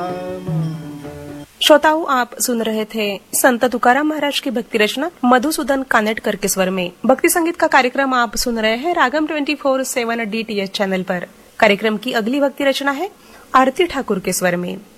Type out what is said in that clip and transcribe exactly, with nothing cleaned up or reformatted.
श्रोताओं, आप सुन रहे थे संत तुकाराम महाराज की भक्ति रचना मधुसूदन कानेटकर के स्वर में। भक्ति संगीत का कार्यक्रम आप सुन रहे हैं रागम ट्वेंटी फोर सेवन डी टी एच चैनल पर। कार्यक्रम की अगली भक्ति रचना है आरती ठाकुर के स्वर में।